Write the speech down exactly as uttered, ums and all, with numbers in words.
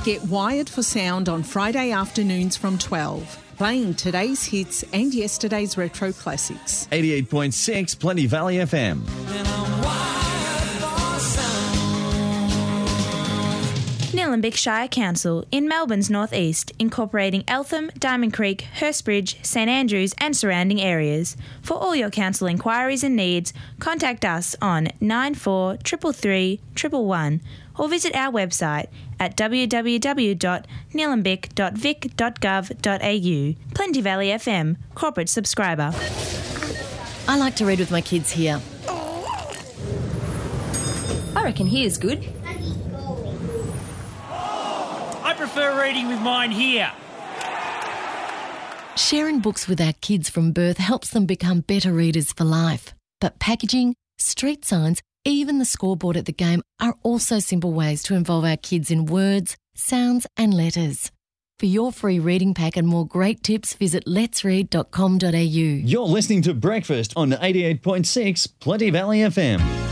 Get wired for sound on Friday afternoons from twelve, playing today's hits and yesterday's retro classics. eighty-eight point six Plenty Valley F M. Nillumbik Shire Council in Melbourne's northeast, incorporating Eltham, Diamond Creek, Hurstbridge, St Andrews and surrounding areas. For all your council inquiries and needs, contact us on nine four three three three one one or visit our website at w w w dot nillumbik dot vic dot gov dot a u. Plenty Valley F M, corporate subscriber. I like to read with my kids here. I reckon here's good. I prefer reading with mine here. Sharing books with our kids from birth helps them become better readers for life. But packaging, street signs, even the scoreboard at the game are also simple ways to involve our kids in words, sounds and letters. For your free reading pack and more great tips, visit lets read dot com dot a u. You're listening to Breakfast on eighty-eight point six Plenty Valley F M.